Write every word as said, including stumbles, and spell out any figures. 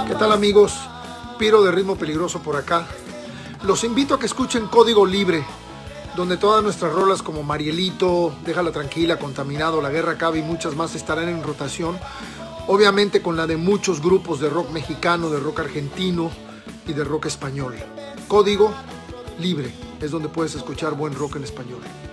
¿Qué tal, amigos? Piro de Ritmo Peligroso por acá. Los invito a que escuchen Código Libre, donde todas nuestras rolas como Marielito, Déjala Tranquila, Contaminado, La Guerra Acaba y muchas más estarán en rotación, obviamente con la de muchos grupos de rock mexicano, de rock argentino y de rock español. Código Libre es donde puedes escuchar buen rock en español.